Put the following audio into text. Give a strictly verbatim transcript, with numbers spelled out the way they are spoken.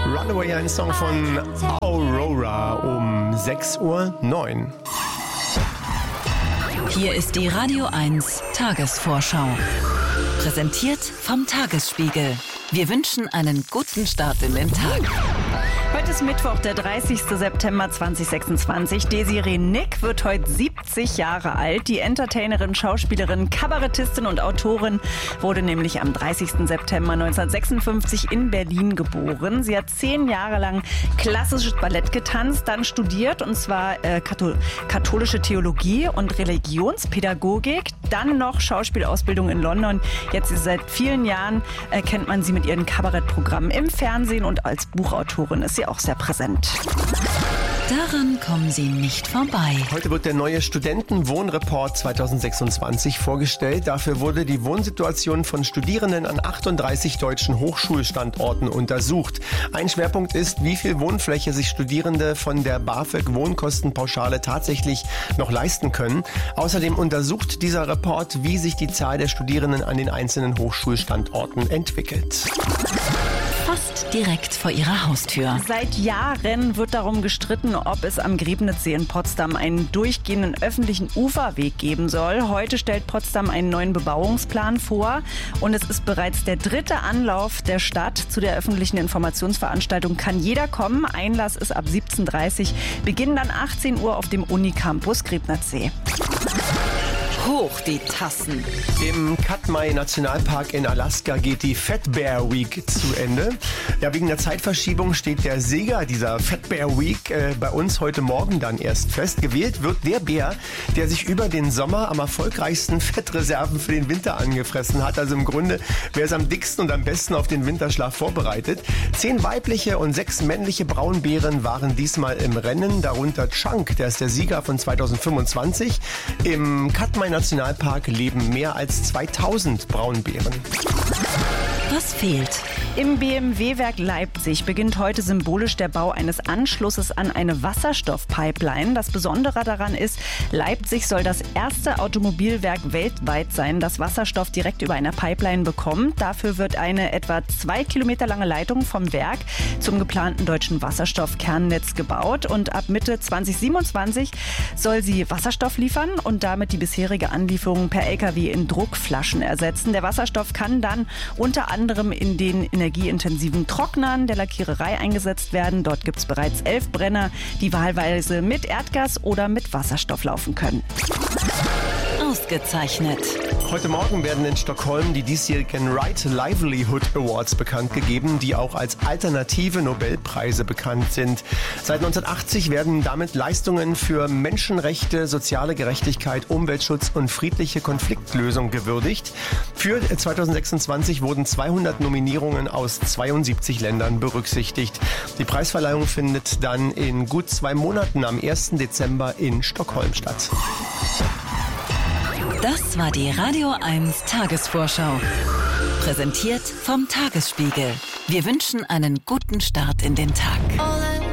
Runaway, ein Song von Aurora um sechs Uhr neun. Hier ist die Radio eins Tagesvorschau. Präsentiert vom Tagesspiegel. Wir wünschen einen guten Start in den Tag. Heute ist Mittwoch, der dreißigster September zweitausendsechsundzwanzig. Desiree Nick wird heute siebzig Jahre alt. Die Entertainerin, Schauspielerin, Kabarettistin und Autorin wurde nämlich am dreißigsten September neunzehnhundertsechsundfünfzig in Berlin geboren. Sie hat zehn Jahre lang klassisches Ballett getanzt, dann studiert, und zwar äh, Kathol- katholische Theologie und Religionspädagogik, dann noch Schauspielausbildung in London. Jetzt seit vielen Jahren äh, kennt man sie mit ihren Kabarettprogrammen im Fernsehen, und als Buchautorin ist sie auch sehr präsent. Daran kommen Sie nicht vorbei. Heute wird der neue Studentenwohnreport zweitausendsechsundzwanzig vorgestellt. Dafür wurde die Wohnsituation von Studierenden an achtunddreißig deutschen Hochschulstandorten untersucht. Ein Schwerpunkt ist, wie viel Wohnfläche sich Studierende von der BAföG-Wohnkostenpauschale tatsächlich noch leisten können. Außerdem untersucht dieser Report, wie sich die Zahl der Studierenden an den einzelnen Hochschulstandorten entwickelt. Fast direkt vor ihrer Haustür. Seit Jahren wird darum gestritten, ob es am Griebnitzsee in Potsdam einen durchgehenden öffentlichen Uferweg geben soll. Heute stellt Potsdam einen neuen Bebauungsplan vor, und es ist bereits der dritte Anlauf der Stadt. Zu der öffentlichen Informationsveranstaltung kann jeder kommen. Einlass ist ab siebzehn Uhr dreißig, Beginn dann achtzehn Uhr auf dem Unicampus Griebnitzsee. Hoch die Tassen. Im Katmai Nationalpark in Alaska geht die Fat Bear Week zu Ende. Ja, wegen der Zeitverschiebung steht der Sieger dieser Fat Bear Week äh, bei uns heute Morgen dann erst fest. Gewählt wird der Bär, der sich über den Sommer am erfolgreichsten Fettreserven für den Winter angefressen hat. Also im Grunde, wer ist am dicksten und am besten auf den Winterschlaf vorbereitet. Zehn weibliche und sechs männliche Braunbären waren diesmal im Rennen. Darunter Chunk, der ist der Sieger von zweitausendfünfundzwanzig. Im Katmai Nationalpark leben mehr als zweitausend Braunbären. Was fehlt? Im B M W-Werk Leipzig beginnt heute symbolisch der Bau eines Anschlusses an eine Wasserstoffpipeline. Das Besondere daran ist, Leipzig soll das erste Automobilwerk weltweit sein, das Wasserstoff direkt über eine Pipeline bekommt. Dafür wird eine etwa zwei Kilometer lange Leitung vom Werk zum geplanten deutschen Wasserstoffkernnetz gebaut. Und ab Mitte zweitausendsiebenundzwanzig soll sie Wasserstoff liefern und damit die bisherige Anlieferung per L K W in Druckflaschen ersetzen. Der Wasserstoff kann dann unter anderem in den energieintensiven Trocknern der Lackiererei eingesetzt werden. Dort gibt es bereits elf Brenner, die wahlweise mit Erdgas oder mit Wasserstoff laufen können. Ausgezeichnet. Heute Morgen werden in Stockholm die diesjährigen Right Livelihood Awards bekannt gegeben, die auch als alternative Nobelpreise bekannt sind. Seit neunzehnhundertachtzig werden damit Leistungen für Menschenrechte, soziale Gerechtigkeit, Umweltschutz und friedliche Konfliktlösung gewürdigt. Für zweitausendsechsundzwanzig wurden zweihundert Nominierungen aus zweiundsiebzig Ländern berücksichtigt. Die Preisverleihung findet dann in gut zwei Monaten am ersten Dezember in Stockholm statt. Das war die Radio eins Tagesvorschau. Präsentiert vom Tagesspiegel. Wir wünschen einen guten Start in den Tag.